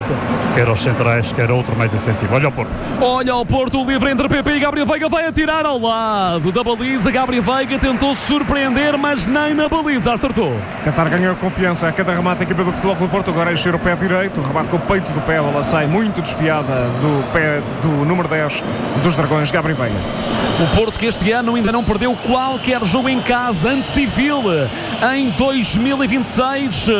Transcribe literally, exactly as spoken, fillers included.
Porto. Quer aos centrais, quer outro meio defensivo. Olha o Porto. Olha o Porto livre entre Pepe e Gabriel Veiga. Vai atirar ao lado da baliza. Gabriel Veiga tentou surpreender, mas nem na baliza acertou. Qatar ganhou confiança a cada remate. A equipa do Futebol Clube do Porto agora encher o pé direito. O rebate com o peito do pé. Ela sai muito desfiada do pé do número dez dos Dragões, Gabriel Veiga. O Porto que este ano ainda não perdeu qualquer jogo em casa ante Civil em dois mil e vinte e seis.